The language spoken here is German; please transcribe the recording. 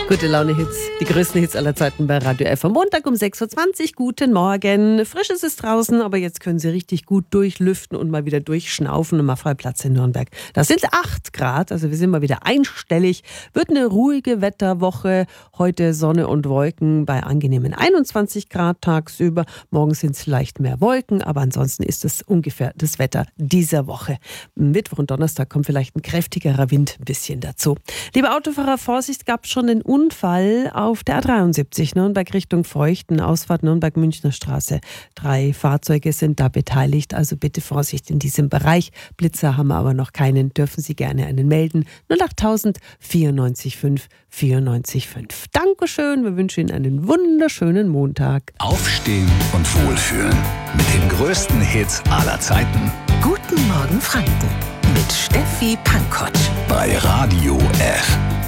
Gute Laune-Hits, die größten Hits aller Zeiten bei Radio F. Am Montag um 6.20 Uhr. Guten Morgen. Frisch ist es draußen, aber jetzt können Sie richtig gut durchlüften und mal wieder durchschnaufen. Und mal voll Platz in Nürnberg. Das sind 8 Grad, also wir sind mal wieder einstellig. Wird eine ruhige Wetterwoche. Heute Sonne und Wolken bei angenehmen 21 Grad tagsüber. Morgen sind es vielleicht mehr Wolken, aber ansonsten ist es ungefähr das Wetter dieser Woche. Mittwoch und Donnerstag kommt vielleicht ein kräftigerer Wind ein bisschen dazu. Liebe Autofahrer, Vorsicht, gab schon einen Unfall auf der A73 Nürnberg Richtung Feuchten, Ausfahrt Nürnberg-Münchner Straße. 3 Fahrzeuge sind da beteiligt, also bitte Vorsicht in diesem Bereich. Blitzer haben wir aber noch keinen, dürfen Sie gerne einen melden. 08000 94 5 94 5. Dankeschön, wir wünschen Ihnen einen wunderschönen Montag. Aufstehen und wohlfühlen mit den größten Hits aller Zeiten. Guten Morgen Franken mit Steffi Pankotsch. Bei Radio F.